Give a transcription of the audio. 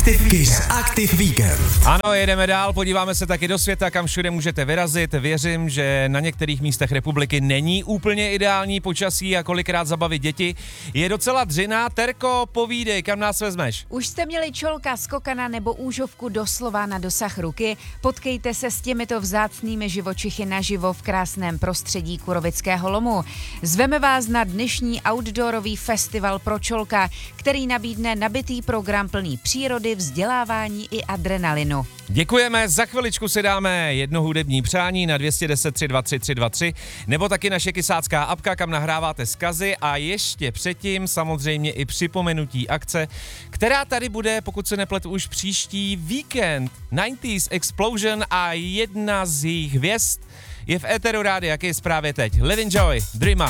Kiss Active Weekend. Ano, jedeme dál, podíváme se taky do světa, kam všude můžete vyrazit. Věřím, že na některých místech republiky není úplně ideální počasí a kolikrát zabavit děti je docela dřina. Terko, povídej, kam nás vezmeš? Už jste měli čolka, skokana nebo úžovku doslova na dosah ruky? Potkejte se s těmito vzácnými živočichy naživo v krásném prostředí Kurovického lomu. Zveme vás na dnešní outdoorový festival pro čolka, který nabídne nabitý program plný přírody, vzdělávání i adrenalinu. Děkujeme, za chviličku si dáme jedno hudební přání na 210 323 323 nebo taky naše kysácká apka, kam nahráváte vzkazy a ještě předtím samozřejmě i připomenutí akce, která tady bude, pokud se nepletu, už příští víkend. 90s Explosion a jedna z jejich hvězd je v éteru rádia, jaké je právě teď. Live Enjoy, Dreama.